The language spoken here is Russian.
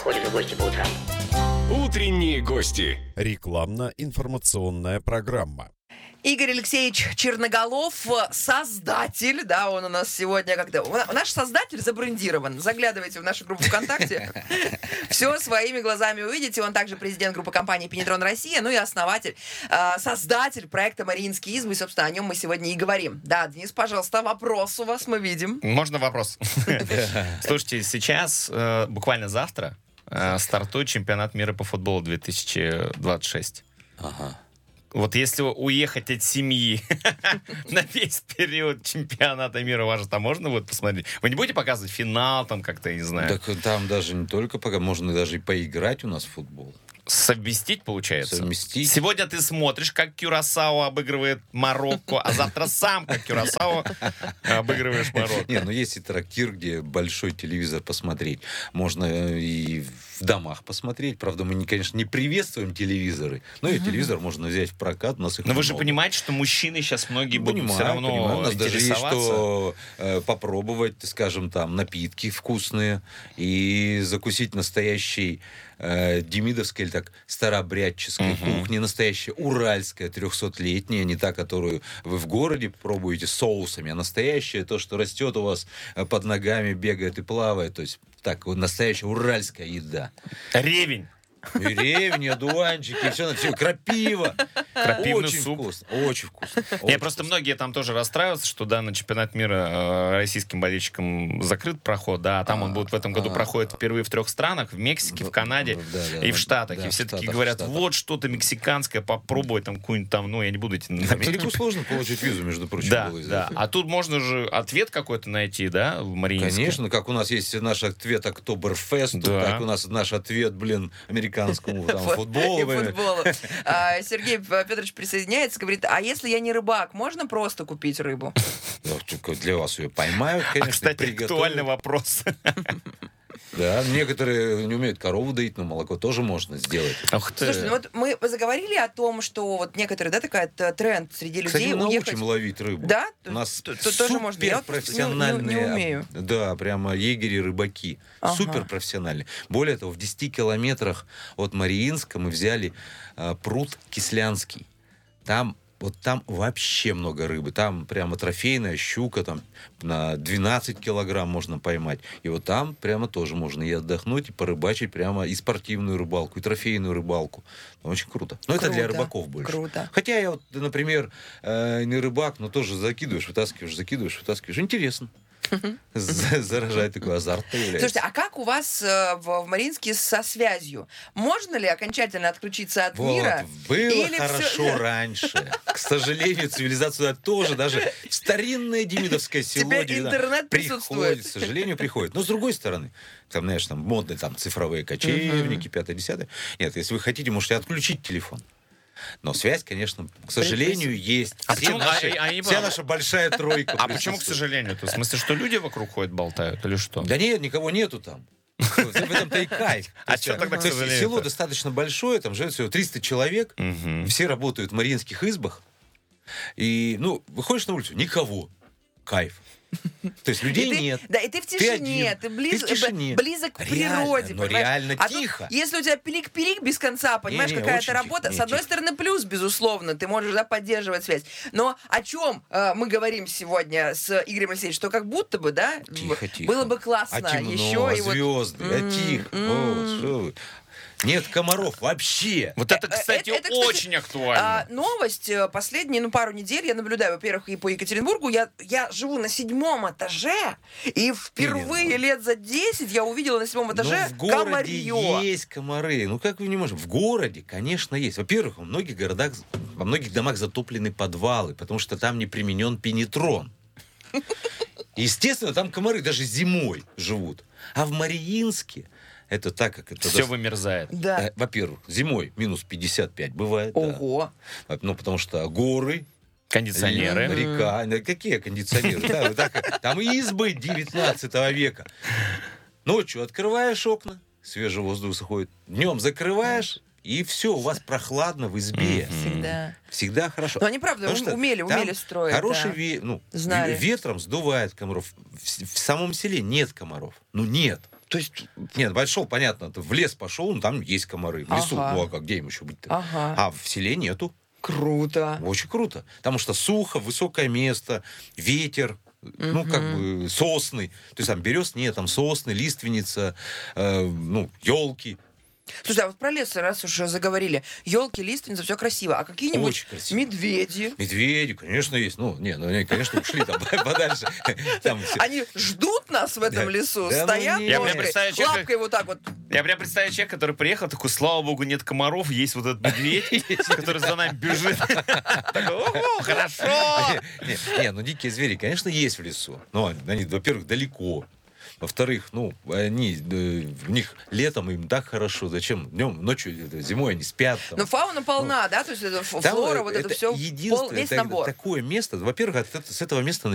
ходишь в гости по утрам? Утренние гости. Рекламно-информационная программа. Игорь Алексеевич Черноголов, создатель, да, он у нас сегодня когда... Наш создатель забрендирован. Заглядывайте в нашу группу ВКонтакте. Все своими глазами увидите. Он также президент группы компании «Пенетрон Россия», ну и основатель, создатель проекта «Мариинские избы». И, собственно, о нем мы сегодня и говорим. Да, Денис, пожалуйста, вопрос у вас мы видим. Можно вопрос? Слушайте, сейчас, буквально завтра, стартует чемпионат мира по футболу 2026. Ага. Вот если уехать от семьи на весь период чемпионата мира, вас же там можно будет посмотреть? Вы не будете показывать финал там как-то, я не знаю? Так там даже не только пока, можно даже и поиграть у нас в футбол. Совместить, получается? Совместить. Сегодня ты смотришь, как Кюрасао обыгрывает Марокко, а завтра сам, как Кюрасао, обыгрываешь Марокко. Не, ну есть и трактир, где большой телевизор посмотреть. Можно и в домах посмотреть. Правда, мы, конечно, не приветствуем телевизоры. Но и телевизор можно взять в прокат. У нас их Но вы же много. понимаете, что мужчины сейчас многие будут Понимаю, все равно понимаю. У нас даже есть интересоваться. что попробовать, скажем, там, напитки вкусные и закусить настоящей демидовской или так старообрядческой кухни, настоящая уральская 300-летняя, не та, которую вы в городе пробуете с соусами, а настоящая, то, что растет у вас под ногами, бегает и плавает, то есть так, вот настоящая уральская еда. Ревень. И ревень, одуванчики, все, крапива. Крапивный Очень суп. вкусно, очень вкусно. Не, Очень просто вкусно. многие там тоже расстраиваются, что да, на чемпионат мира российским болельщикам закрыт проход, да, а там он будет в этом году проходит впервые в 3 странах, в Мексике, в Канаде Да, и в Штатах. да, И все в таки Штатах, говорят, в Штатах. вот что-то мексиканское, попробовать там какую-нибудь там, ну, я не буду идти на В Америку сложно получить визу, между прочим, Да, было из-за да. этого. А тут можно же ответ какой-то найти, да, в Мариинске? Конечно, как у нас есть наш ответ Октоберфесту, Да. так у нас наш ответ, американскому там, футболу. И блин. футболу. Сергей Петрович присоединяется, говорит, а если я не рыбак, можно просто купить рыбу? Ну, только для вас ее поймают, конечно. А, кстати, приготовят. актуальный вопрос. Да, некоторые не умеют корову доить, но молоко тоже можно сделать. Ах ты. Слушайте, ну вот мы заговорили о том, что вот некоторые, да, такая тренд среди Кстати, людей мы уехать. научим ловить рыбу. Да? У нас Тоже можно. Я вот просто суперпрофессиональные, не умею. да, прямо егери-рыбаки. Ага. Суперпрофессиональные. Более того, в 10 километрах от Мариинска мы взяли пруд Кислянский. Там вообще много рыбы. Там прямо трофейная щука, там на 12 килограмм можно поймать. И вот там прямо тоже можно и отдохнуть, и порыбачить прямо и спортивную рыбалку, и трофейную рыбалку. Очень круто. Но это для Круто, рыбаков больше. круто. Хотя я вот, например, не рыбак, но тоже закидываешь, вытаскиваешь. Интересно. Заражает такой азарт появляется. Слушайте, а как у вас в Мариинске со связью? Можно ли окончательно отключиться от мира? Было Или хорошо всё- раньше. К сожалению, цивилизация тоже, даже в старинное демидовское село. Теперь 90, интернет присутствует. К сожалению, приходит. Но с другой стороны, там, знаешь, там модные там, цифровые кочевники, 5-10. Нет, если вы хотите, можете отключить телефон. Но связь, конечно, к сожалению, есть. А почему- Вся наша большая тройка. А почему, к присутствует. сожалению? В смысле, что люди вокруг ходят, болтают или что? Да нет, никого нету там. В этом-то и кайф. А То есть, чё тогда, к то есть сожалению-то? село достаточно большое, там живет всего 300 человек, Мгм. все работают в мариинских избах. И, выходишь на улицу, никого. Кайф. То есть людей И ты- нет. Да, и ты в тишине, один. ты Ты в тишине. близок к Реально, природе. но понимаешь? реально А тут, тихо. если у тебя пилик-пилик без конца, понимаешь, Не-не, какая-то очень работа, тихо, с не, одной тихо. стороны, плюс, безусловно, ты можешь, да, поддерживать связь. Но о чем мы говорим сегодня с Игорем Алексеевичем, что как будто бы, да, Тихо, тихо. было бы классно А темно, еще и вот... звезды, тихо. О, что вы. Нет комаров вообще. Вот это, кстати, это, кстати, очень актуально. Новость последние, пару недель я наблюдаю, во-первых, и по Екатеринбургу. Я живу на 7-м этаже, и впервые Именно. лет за 10 я увидела на 7-м этаже В городе комарье. есть комары. Как вы не можете? В городе, конечно, есть. Во-первых, во многих городах, во многих домах затоплены подвалы, потому что там не применен пенетрон. Естественно, там комары даже зимой живут. А в Мариинске это так, как это... Все вымерзает. Да. Во-первых, зимой минус 55 бывает. да. Ого. Потому что горы, Кондиционеры. река. Какие кондиционеры? Да, вот так, там избы 19 века. Ночью открываешь окна, свежий воздух заходит. Днем закрываешь, и все, у вас прохладно в избе. Всегда. Всегда хорошо. Но они, правда, Потому что умели там строить. Хороший да. Знали. ветром сдувает комаров. В самом селе нет комаров. Нет. То есть... Нет, пошел, понятно, ты в лес пошел, ну, там есть комары. В лесу, Ага. ну, а как, где им еще быть-то? Ага. А в селе нету. Круто. Очень круто. Потому что сухо, высокое место, ветер, ну, как бы сосны. То есть там берез нет, там сосны, лиственница, ну, елки. Слушай, а вот про лес, раз уж заговорили. Елки, лиственница, все красиво. А какие-нибудь Очень красиво. медведи? Медведи, конечно, есть. Ну, не, ну, они, конечно, ушли там подальше. Там все. Они ждут нас в этом Да. лесу, Да ну стоят нет. Я прям лапкой, представляю человека- лапкой вот так вот. Я прям представляю человека, который приехал, такой, слава богу, нет комаров, есть вот этот медведь, который за нами бежит. Такой, ого, хорошо. Не, ну дикие звери, конечно, есть в лесу. Но они, во-первых, далеко. Во-вторых, ну, они, в них летом им так хорошо. Зачем? Днем, ночью, зимой они спят. Там. Но фауна полна, да? То есть это Там, флора, вот это все, единственное, весь набор. такое место. Во-первых, с этого места